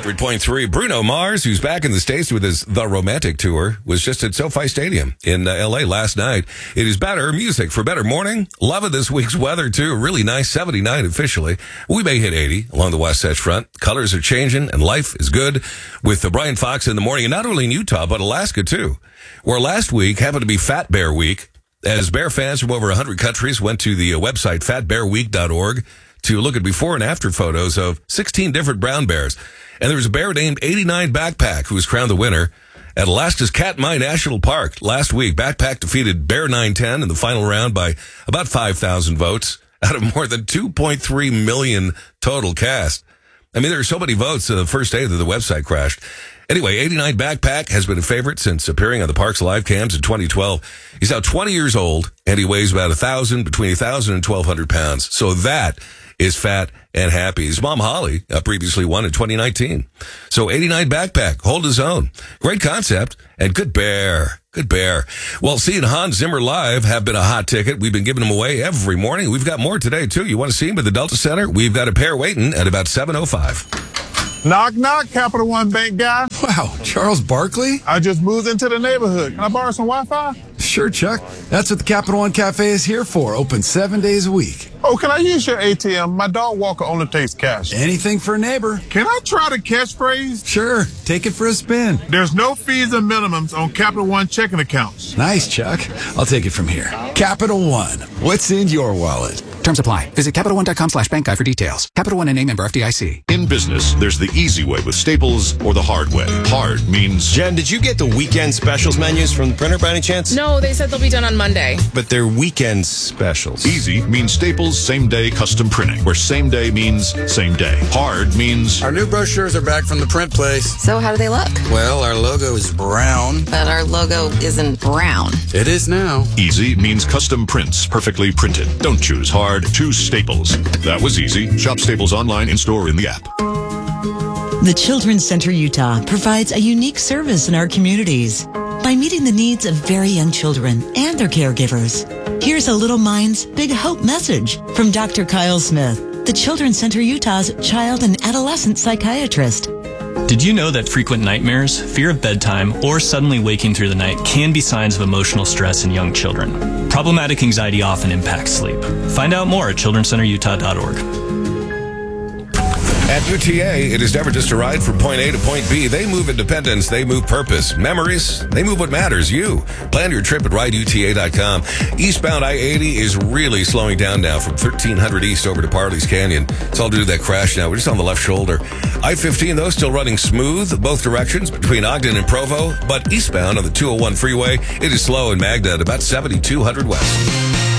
100.3. Bruno Mars, who's back in the States with his The Romantic Tour, was just at SoFi Stadium in L.A. last night. It is better music for better morning. Loving this week's weather, too. Really nice, 79 officially. We may hit 80 along the Wasatch Front. Colors are changing, and life is good with Brian Fox in the morning, and not only in Utah, but Alaska, too, where last week happened to be Fat Bear Week, as bear fans from over 100 countries went to the website fatbearweek.org to look at before and after photos of 16 different brown bears. And there was a bear named 89 Backpack who was crowned the winner at Alaska's Katmai National Park last week. Backpack defeated Bear 910 in the final round by about 5,000 votes out of more than 2.3 million total cast. I mean, there are so many votes the first day that the website crashed. Anyway, 89 Backpack has been a favorite since appearing on the park's live cams in 2012. He's now 20 years old, and he weighs about between 1,000 and 1,200 pounds. So that is fat and happy. His mom, Holly, previously won in 2019. So 89 Backpack, hold his own. Great concept, and good bear. Good bear. Well, seeing Hans Zimmer live have been a hot ticket. We've been giving them away every morning. We've got more today, too. You want to see him at the Delta Center? We've got a pair waiting at about 7:05. Knock, knock, Capital One Bank guy. Wow, Charles Barkley? I just moved into the neighborhood. Can I borrow some Wi-Fi? Sure, Chuck. That's what the Capital One Cafe is here for. Open 7 days a week. Oh, can I use your ATM? My dog walker only takes cash. Anything for a neighbor. Can I try the catchphrase? Sure, take it for a spin. There's no fees and minimums on Capital One checking accounts. Nice, Chuck. I'll take it from here. Capital One. What's in your wallet? Terms apply. Visit CapitalOne.com/bank guide for details. Capital One and a member FDIC. In business, there's the easy way with Staples or the hard way. Hard means... Jen, did you get the weekend specials menus from the printer by any chance? No, they said they'll be done on Monday. But they're weekend specials. Easy means Staples same-day custom printing, where same day means same day. Hard means... Our new brochures are back from the print place. So how do they look? Well, our logo is brown. But our logo isn't brown. It is now. Easy means custom prints, perfectly printed. Don't choose hard, choose Staples. That was easy. Shop Staples online, in-store, in the app. The Children's Center Utah provides a unique service in our communities by meeting the needs of very young children and their caregivers. Here's a Little Minds Big Hope message from Dr. Kyle Smith, the Children's Center Utah's child and adolescent psychiatrist. Did you know that frequent nightmares, fear of bedtime, or suddenly waking through the night can be signs of emotional stress in young children? Problematic anxiety often impacts sleep. Find out more at childrencenterutah.org. At UTA, it is never just a ride from point A to point B. They move independence. They move purpose. Memories, they move what matters, you. Plan your trip at rideuta.com. Eastbound I-80 is really slowing down now from 1300 East over to Parley's Canyon. It's all due to that crash now. We're just on the left shoulder. I-15, though, still running smooth both directions between Ogden and Provo. But eastbound on the 201 freeway, it is slow in Magda at about 7200 West.